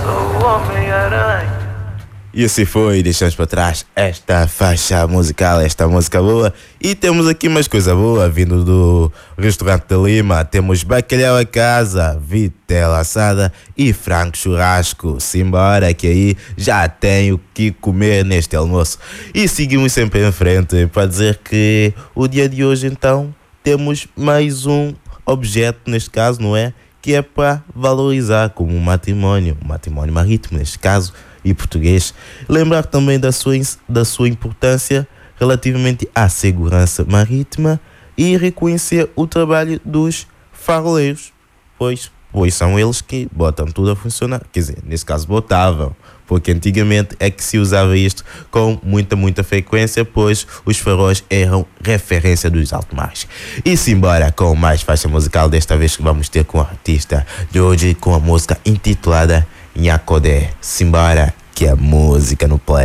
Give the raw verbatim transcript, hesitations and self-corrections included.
Sou o Homem-Aranha. E assim foi, deixamos para trás esta faixa musical, esta música boa. E temos aqui mais coisa boa, vindo do restaurante da Lima. Temos bacalhau a casa, vitela assada e frango churrasco. Simbora que aí já tenho o que comer neste almoço. E seguimos sempre em frente para dizer que o dia de hoje então temos mais um objeto, neste caso, não é? Que é para valorizar, como um matrimónio, um matrimónio marítimo neste caso, e português. Lembrar também da sua, da sua importância relativamente à segurança marítima e reconhecer o trabalho dos faroleiros, pois, pois são eles que botam tudo a funcionar. Quer dizer, nesse caso botavam, porque antigamente é que se usava isto com muita, muita frequência, pois os faróis eram referência dos altos mares. E simbora com mais faixa musical, desta vez que vamos ter com o artista de hoje, com a música intitulada Nhacodé. Simbora, que é música no play.